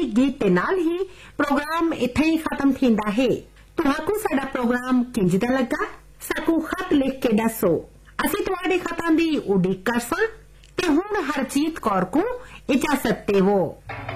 गीत के नाल ही प्रोग्राम इत्थे ही खत्म थींदा है। तुहाकू साडा प्रोग्राम किंज दा लगा साकू खत लिख के दसो। असीं तुहाडे खतां दी उडीक करसां ते हुण हरजीत कौर को इजाजत देवो।